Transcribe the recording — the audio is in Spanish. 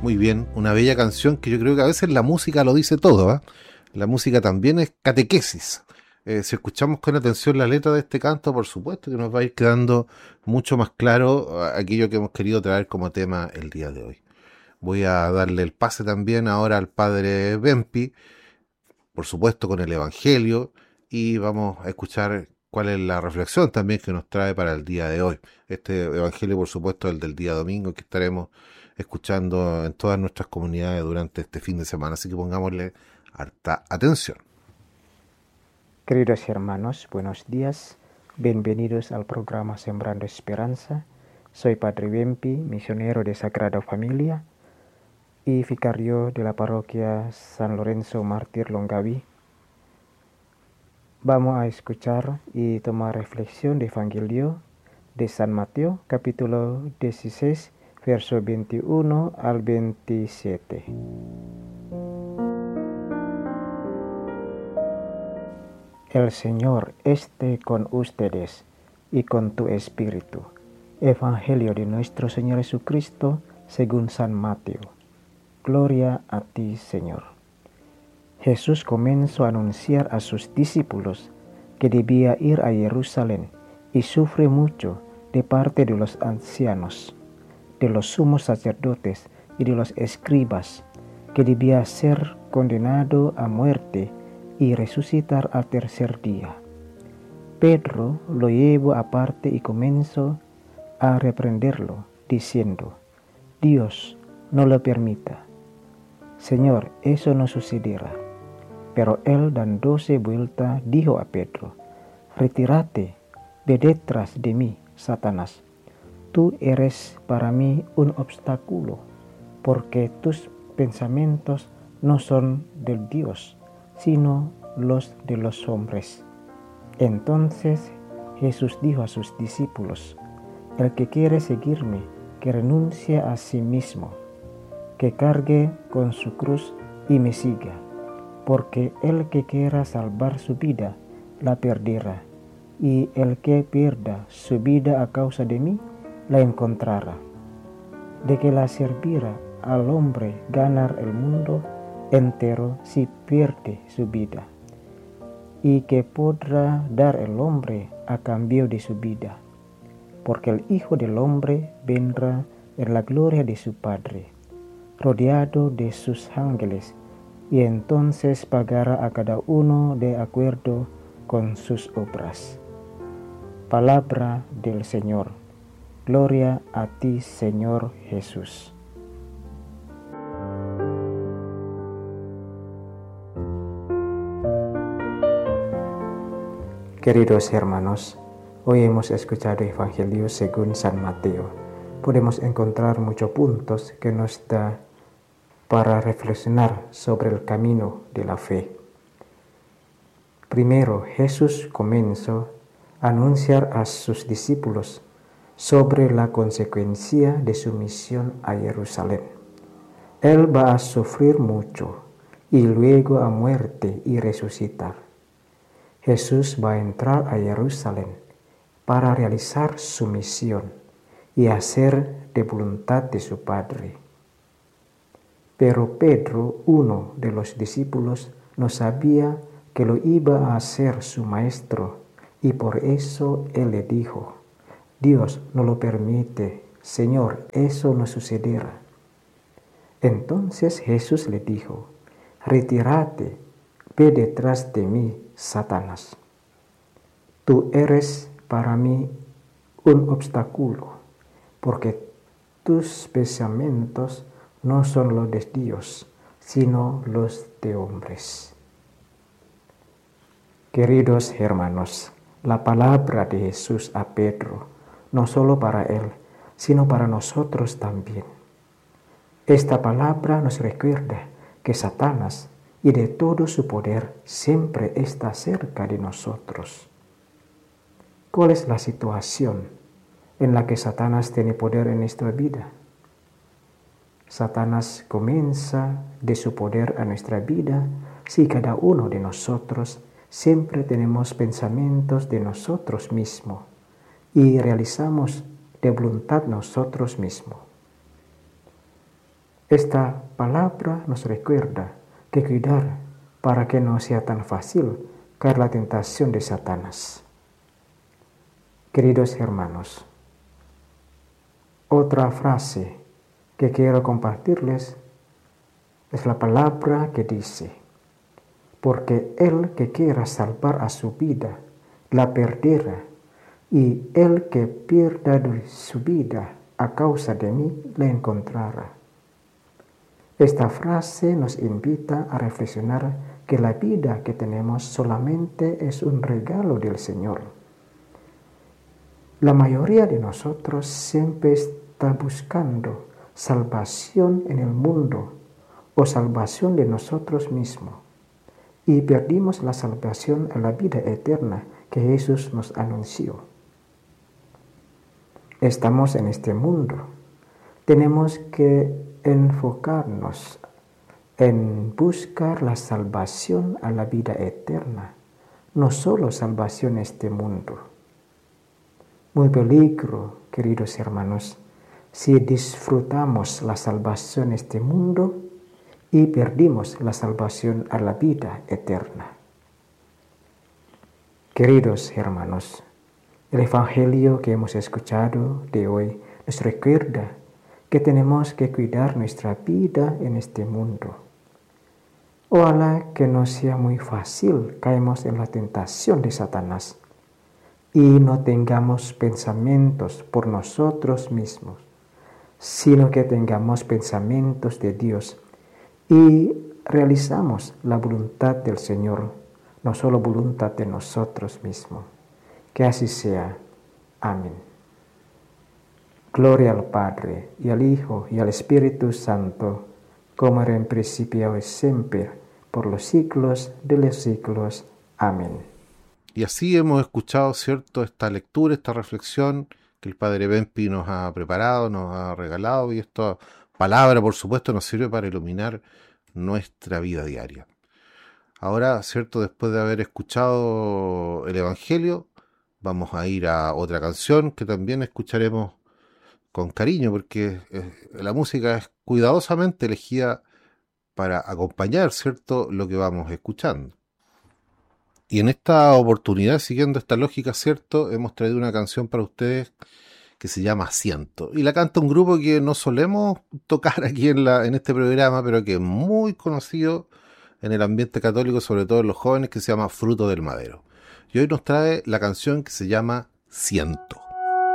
Muy bien, una bella canción que yo creo que a veces la música lo dice todo, ¿ah? La música también es catequesis. Si escuchamos con atención la letra de este canto, por supuesto que nos va a ir quedando mucho más claro aquello que hemos querido traer como tema el día de hoy. Voy a darle el pase también ahora al padre Bempi, por supuesto con el Evangelio, y vamos a escuchar cuál es la reflexión también que nos trae para el día de hoy. Este Evangelio, por supuesto, el del día domingo, que estaremos escuchando en todas nuestras comunidades durante este fin de semana, así que pongámosle harta atención. Queridos hermanos, buenos días. Bienvenidos al programa Sembrando Esperanza. Soy Padre Wempi, misionero de Sagrada Familia y vicario de la parroquia San Lorenzo Mártir Longaví. Vamos a escuchar y tomar reflexión de Evangelio de San Mateo, capítulo 16, verso 21 al 27. El Señor esté con ustedes y con tu espíritu. Evangelio de nuestro Señor Jesucristo según San Mateo. Gloria a ti, Señor. Jesús comenzó a anunciar a sus discípulos que debía ir a Jerusalén y sufrir mucho de parte de los ancianos, de los sumos sacerdotes y de los escribas, que debía ser condenado a muerte y resucitar al tercer día. Pedro lo llevó aparte y comenzó a reprenderlo, diciendo: Dios no lo permita. Señor, eso no sucederá. Pero él, dándose vuelta, dijo a Pedro: Retírate, ve detrás de mí, Satanás. Tú eres para mí un obstáculo, porque tus pensamientos no son del Dios, sino los de los hombres. Entonces Jesús dijo a sus discípulos: El que quiere seguirme, que renuncie a sí mismo, que cargue con su cruz y me siga, porque el que quiera salvar su vida, la perderá, y el que pierda su vida a causa de mí, la encontrará. De que la servirá al hombre ganar el mundo entero si pierde su vida, y que podrá dar el hombre a cambio de su vida, porque el Hijo del Hombre vendrá en la gloria de su Padre, rodeado de sus ángeles, y entonces pagará a cada uno de acuerdo con sus obras. Palabra del Señor. Gloria a ti, Señor Jesús. Queridos hermanos, hoy hemos escuchado Evangelio según San Mateo. Podemos encontrar muchos puntos que nos da para reflexionar sobre el camino de la fe. Primero, Jesús comenzó a anunciar a sus discípulos sobre la consecuencia de su misión a Jerusalén. Él va a sufrir mucho y luego a muerte y resucitar. Jesús va a entrar a Jerusalén para realizar su misión y hacer de voluntad de su Padre. Pero Pedro, uno de los discípulos, no sabía que lo iba a hacer su maestro, y por eso él le dijo: Dios no lo permite, Señor, eso no sucederá. Entonces Jesús le dijo: Retírate, ve detrás de mí, Satanás. Tú eres para mí un obstáculo, porque tus pensamientos no son los de Dios, sino los de hombres. Queridos hermanos, la palabra de Jesús a Pedro, no solo para él, sino para nosotros también. Esta palabra nos recuerda que Satanás y de todo su poder siempre está cerca de nosotros. ¿Cuál es la situación en la que Satanás tiene poder en nuestra vida? Satanás comienza de su poder a nuestra vida si cada uno de nosotros siempre tenemos pensamientos de nosotros mismos y realizamos de voluntad nosotros mismos. Esta palabra nos recuerda que cuidar para que no sea tan fácil caer la tentación de Satanás. Queridos hermanos, otra frase que quiero compartirles es la palabra que dice: porque el que quiera salvar a su vida, la perderá, y el que pierda su vida a causa de mí, la encontrará. Esta frase nos invita a reflexionar que la vida que tenemos solamente es un regalo del Señor. La mayoría de nosotros siempre está buscando salvación en el mundo o salvación de nosotros mismos, y perdimos la salvación a la vida eterna que Jesús nos anunció. Estamos en este mundo. Tenemos que enfocarnos en buscar la salvación a la vida eterna, no solo salvación en este mundo. Muy peligro, queridos hermanos, si disfrutamos la salvación en este mundo y perdimos la salvación a la vida eterna. Queridos hermanos, el Evangelio que hemos escuchado de hoy nos recuerda que tenemos que cuidar nuestra vida en este mundo. Ojalá que no sea muy fácil caemos en la tentación de Satanás y no tengamos pensamientos por nosotros mismos, sino que tengamos pensamientos de Dios y realizamos la voluntad del Señor, no solo voluntad de nosotros mismos. Que así sea. Amén. Gloria al Padre, y al Hijo, y al Espíritu Santo, como era en principio y siempre, por los siglos de los siglos. Amén. Y así hemos escuchado, ¿cierto?, esta lectura, esta reflexión que el Padre Bempi nos ha preparado, nos ha regalado, y esta palabra, por supuesto, nos sirve para iluminar nuestra vida diaria. Ahora, ¿cierto?, después de haber escuchado el Evangelio, vamos a ir a otra canción que también escucharemos con cariño, porque la música es cuidadosamente elegida para acompañar, ¿cierto?, lo que vamos escuchando. Y en esta oportunidad, siguiendo esta lógica, ¿cierto?, hemos traído una canción para ustedes que se llama Ciento. Y la canta un grupo que no solemos tocar aquí en este programa, pero que es muy conocido en el ambiente católico, sobre todo en los jóvenes, que se llama Fruto del Madero. Y hoy nos trae la canción que se llama Ciento.